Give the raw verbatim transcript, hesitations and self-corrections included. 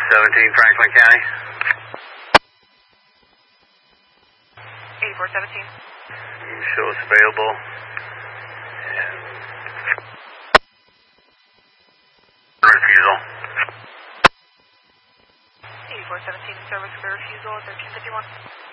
seventeen, Franklin County. eighty-four seventeen. Show us available. Refusal. eighty-four seventeen, service for refusal at thirteen fifty-one.